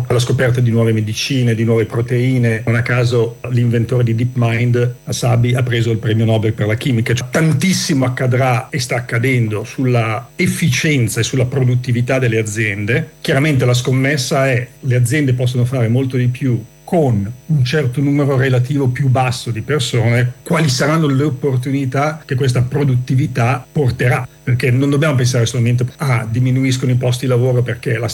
alla scoperta di nuove medicine, di nuove proteine. Non a caso l'inventore di DeepMind, Asabi, ha preso il premio Nobel per la chimica. Cioè, tantissimo accadrà e sta accadendo sulla efficienza e sulla produttività delle aziende. Chiaramente la scommessa è: le aziende possono fare molto di più con un certo numero relativo più basso di persone. Quali saranno le opportunità che questa produttività porterà? Perché non dobbiamo pensare solamente diminuiscono i posti di lavoro perché la